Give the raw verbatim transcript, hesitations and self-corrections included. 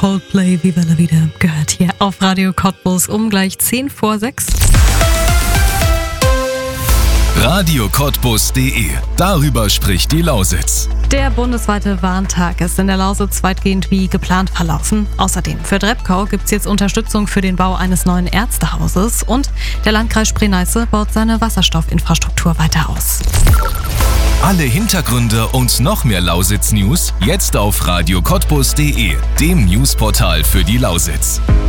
Coldplay, Viva la Vida, gehört hier auf Radio Cottbus um gleich zehn vor sechs. Radio Cottbus punkt de. Darüber spricht die Lausitz. Der bundesweite Warntag ist in der Lausitz weitgehend wie geplant verlaufen. Außerdem für Drebkau gibt es jetzt Unterstützung für den Bau eines neuen Ärztehauses und der Landkreis Spree-Neiße baut seine Wasserstoffinfrastruktur weiter aus. Alle Hintergründe und noch mehr Lausitz-News jetzt auf Radio Cottbus punkt de, dem Newsportal für die Lausitz.